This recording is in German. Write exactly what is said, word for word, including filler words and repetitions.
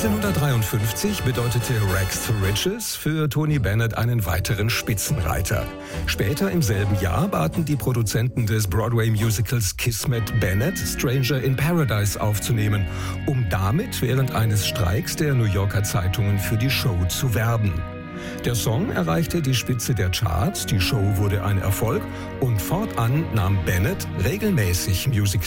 neunzehnhundertdreiundfünfzig bedeutete Rags to Riches für Tony Bennett einen weiteren Spitzenreiter. Später im selben Jahr baten die Produzenten des Broadway-Musicals Kismet Bennett, Stranger in Paradise aufzunehmen, um damit während eines Streiks der New Yorker Zeitungen für die Show zu werben. Der Song erreichte die Spitze der Charts, die Show wurde ein Erfolg und fortan nahm Bennett regelmäßig Musical